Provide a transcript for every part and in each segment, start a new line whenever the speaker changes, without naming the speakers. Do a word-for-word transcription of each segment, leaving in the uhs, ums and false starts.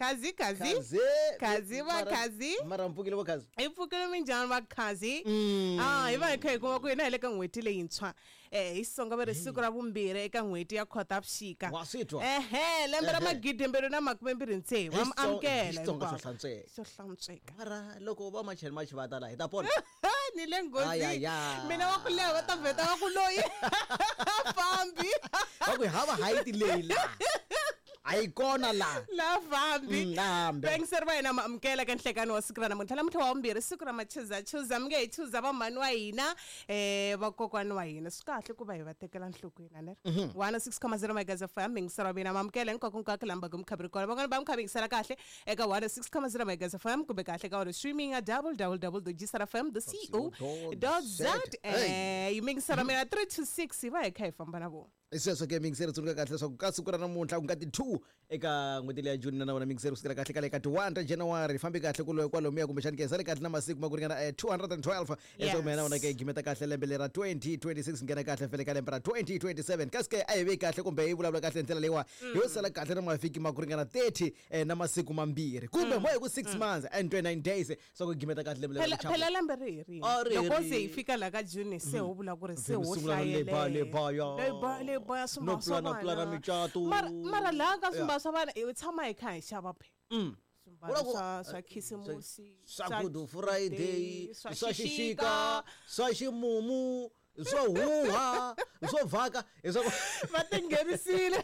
Kazi kazi. Kazi wa kazi.
Mara mpukile wa kazi.
Ipfukile minjani wa kazi. Ah, iba ekhaya kuma ku ina ile ka ngweti leyintshwa. Eh, isonga bere siku ra vumbirhi eka ngweti ya Khotavuxika.
Wasitwa.
Eh, lembe ra magidi mbere na makumembiri ntsevu. Wa amkela.
Isonga swo hlantsweka.
Swo hlantsweka.
Mara loko va machel machi va ta la hi ta pona.
Ni le ngozi.
Ay ay ay.
Mina wa ku leha va ta vheta wa ku loyi. Fambi.
Wa ku hava height leyi la. Ayikona la
la fambi
nambe
bengiseri va hina ma amukela ka nhlekani wa siku ra namuntlha lamuntlha wa vumbirhi siku ra machuza chuza mi nge hi chuza va mhani wa hina eh vakokwani wa hina swi kahle ku va hi va tekela nhlokweni a ni ri one oh six point zero megas F M bengiseri wa vina ma amukela hinkwako nkwako lamba ku mukhabiri kona van'wana va mukhabingisela kahle eka one oh six point zero megas F M kumbe kahle ka streaming a double double double dot gisar F M the C O dot Z eh yimingisera mina three to six va hi kha hi famba na vona
Iseswo ke mingiseri tsunuka kahle so ka siku ra namuntlha ku nga ti two eka n'hweti leya June na na wona mingiseri kusukela kahle kale ka ti one ta January fambi kahle ku loyi kwalo miya kumbe xani ke sale kahle na masiku ma ku ringana two hundred twelve eso mena wona ke gimeta kahle lembe lera twenty twenty-six ngena kahle fele ka lembe ra twenty twenty-seven kaske a yive kahle kumbe yi vulavula kahle ndlela leyiwa yo sala kahle na mafiki ma ku ringana thirty na masiku mambirhi kumbe mo ku six months and twenty-nine days so ku gimeta kahle lembe lera
phela lembe ri ri loko se yi fika la ka June se ho vula ku ri se ho hlayele
le baya
le baya
no plana plana michato
mara mara la ka swimba swa vana i tshama hi kha hi xava phe swa swa khisimusi
swa good Friday swa xixika swa ximumu swo huha swo vhaka swo
va tinghenisile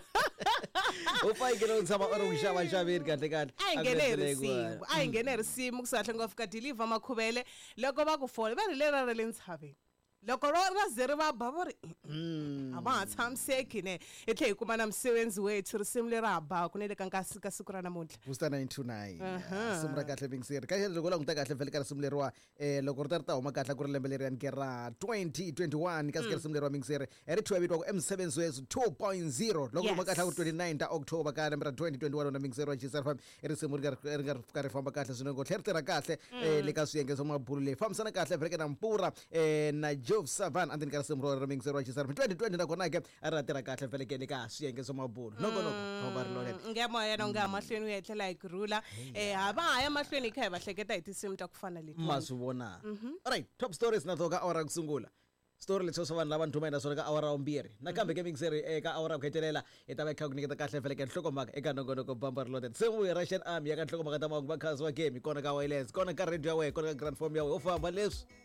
u fanekele u tshama u ri ku xava xaveni kahle kahle
a hi nghene hi risimu a hi nghene hi risimu ku sahle ngopfu ka deliver makhuvele loko va ku fole va ri lera ra le ntshaveni loko ro ra ze ri va ba va ri a va ha tshamiseki ne hi tlhe hi kuma na msebenzi wethu risimu leri ha ba ku ne le ka nkasi ka siku ra namuntlha
Booster nine two nine simu ra kahle bingiseri kahle loko la nguta kahle vele ka risimu leriwa eh loko ri ta ri ta huma kahle ku ri lembe leri ya ngera twenty twenty-one ka siku risimu leriwa bingiseri ri thwa vitwa ku M seven Swez two point zero loko ri kahle ku twenty-nine ta October ka lembe ra twenty twenty-one na bingiseri wa Gisar F M risimu ri nga ri ka ri famba kahle swinene go tlhe ri tirha kahle eh le ka swiyenge swa mabulu leyi fambisana kahle vele na mpura eh na Jove Savan andeni ka risimu ro bingiseri wa Gisar twenty twenty na kona ke a ri tirha kahle vele ke le ka swiyenge swa mabulu noko noko va ri lone
ngemoya na nga mahlweni u hetlela hi kurula eh ha va haya mahlweni kha hi va hleketa hi tisimu ta ku fana leti
ma swi vona alright top stories na toka awara kusungula story letso swa vanhu lava nthuma ina swona ka awara vumbirhi nakambe ke mingiseri eka awara ku hetelela i ta va kha ku nyiketa kahle vele ke nhlokomhaka eka nongonoko bumper loaded se u Russian army ya ka nhlokomhaka ta mahungu va khazi wa game kona ka wireless kona ka radio ya wena kona ka grand form ya wena u famba leswi